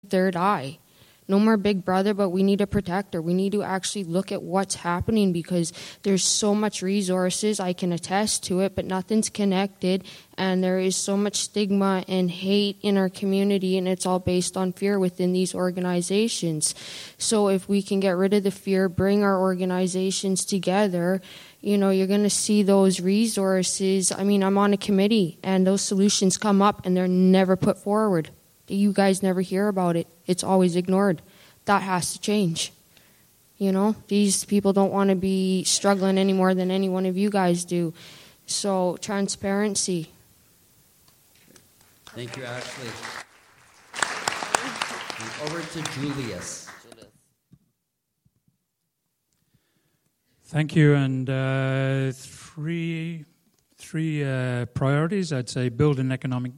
third eye. No more Big Brother, but we need a protector. We need to actually look at what's happening because there's so much resources. I can attest to it, but nothing's connected. And there is so much stigma and hate in our community, and it's all based on fear within these organizations. So if we can get rid of the fear, bring our organizations together, you know, you're going to see those resources. I mean, I'm on a committee, and those solutions come up, and they're never put forward. You guys never hear about it. It's always ignored. That has to change. You know, these people don't want to be struggling any more than any one of you guys do. So, transparency. Thank you, Ashley. And over to Julius. Thank you. And three priorities. I'd say build economic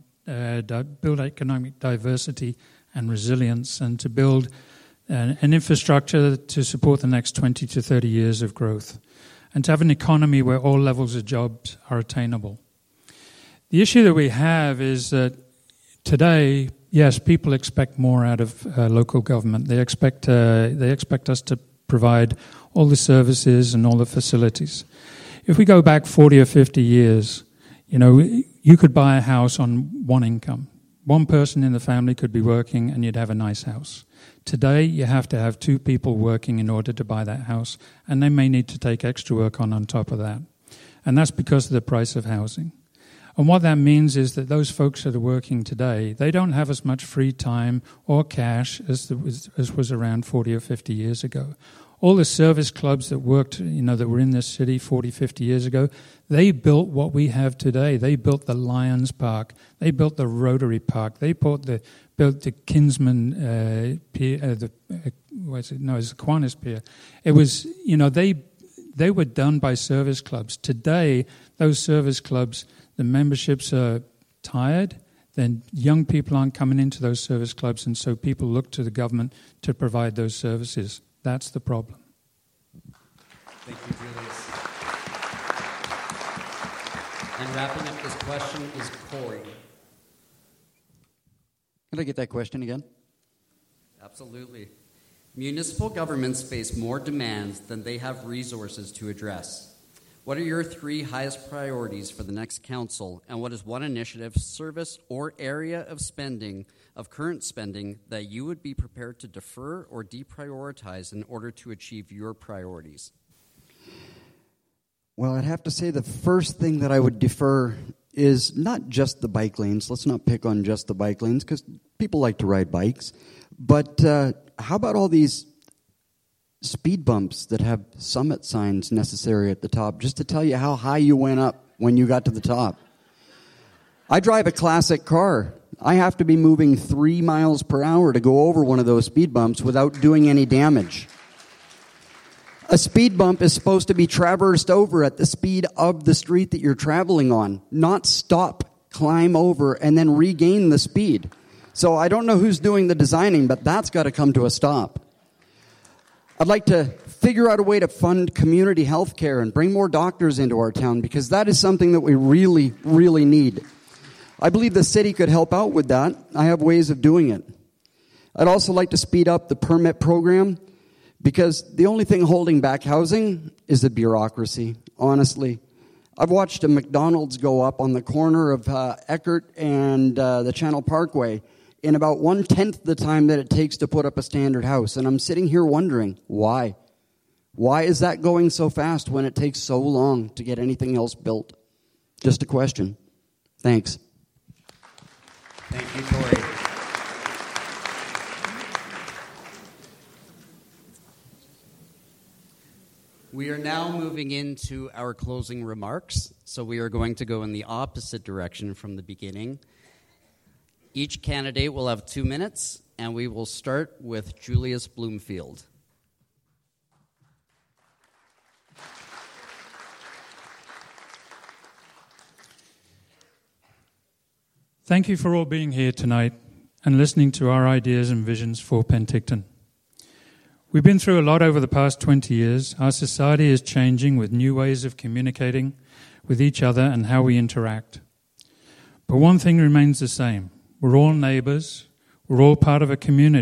diversity and resilience, and to build an infrastructure to support the next 20 to 30 years of growth, and to have an economy where all levels of jobs are attainable. The issue that we have is that today, yes, people expect more out of local government. They expect us to provide all the services and all the facilities. If we go back 40 or 50 years, you know, you could buy a house on one income. One person in the family could be working and you'd have a nice house. Today, you have to have two people working in order to buy that house, and they may need to take extra work on top of that. And that's because of the price of housing. And what that means is that those folks that are working today, they don't have as much free time or cash as was around 40 or 50 years ago. All the service clubs that worked, you know, that were in this city 40, 50 years ago, they built what we have today. They built the Lions Park. They built the Rotary Park. They built the Kinsman Pier. It's Aquinas Pier. It was, you know, they were done by service clubs. Today, those service clubs, the memberships are tired. Then young people aren't coming into those service clubs, and so people look to the government to provide those services. That's the problem. Thank you, Julius. And wrapping up this question is Corey. Can I get that question again? Absolutely. Municipal governments face more demands than they have resources to address. What are your three highest priorities for the next council, and what is one initiative, service, or area of current spending that you would be prepared to defer or deprioritize in order to achieve your priorities? Well, I'd have to say the first thing that I would defer is not just the bike lanes. Let's not pick on just the bike lanes because people like to ride bikes. But how about all these speed bumps that have summit signs necessary at the top just to tell you how high you went up when you got to the top? I drive a classic car. I have to be moving 3 miles per hour to go over one of those speed bumps without doing any damage. A speed bump is supposed to be traversed over at the speed of the street that you're traveling on, not stop, climb over, and then regain the speed. So I don't know who's doing the designing, but that's got to come to a stop. I'd like to figure out a way to fund community health care and bring more doctors into our town because that is something that we really, really need. I believe the city could help out with that. I have ways of doing it. I'd also like to speed up the permit program because the only thing holding back housing is the bureaucracy, honestly. I've watched a McDonald's go up on the corner of Eckert and the Channel Parkway in about 1/10 the time that it takes to put up a standard house. And I'm sitting here wondering, why? Why is that going so fast when it takes so long to get anything else built? Just a question. Thanks. Thank you, Corey. We are now moving into our closing remarks, so we are going to go in the opposite direction from the beginning. Each candidate will have 2 minutes, and we will start with Julius Bloomfield. Thank you for all being here tonight and listening to our ideas and visions for Penticton. We've been through a lot over the past 20 years. Our society is changing with new ways of communicating with each other and how we interact. But one thing remains the same. We're all neighbours, We're all part of a community.